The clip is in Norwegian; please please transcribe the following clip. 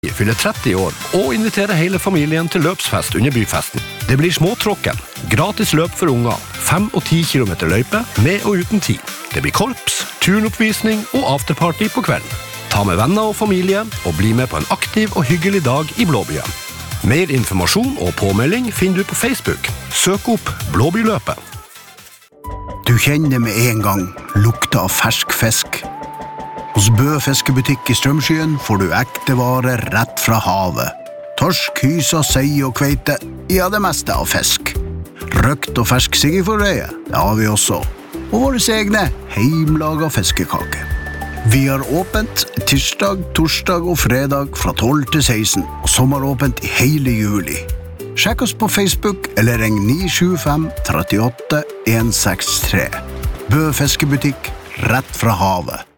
fyller 30 år og inviterer hele familien til løpsfest under byfesten. Det blir småtråkken, gratis løp for unger, 5 og 10 kilometer løype, med og uten tid. Det blir korps, turnoppvisning og afterparty på kvelden. Ta med venner og familie og bli med på en aktiv og hyggelig dag i Blåbyen. Mer informasjon og påmelding finner du på Facebook. Søk opp Blåbyløpet. Du kjenner med en gang lukta av fersk fisk. Hos Bø fiskebutikk i Strømskyen får du ekte varer rett fra havet. Torsk, hysa, sei og kveite, ja det meste av fisk. Røkt og fersk siggeforrøye, det har vi også. Og våre egne heimlaga fiskekake. Vi har åpent tirsdag, torsdag og fredag fra 12 til 16, og sommeråpent i hele juli. Sjekk oss på Facebook eller ring 975 38 163. Bø fiskebutikk, rett fra havet.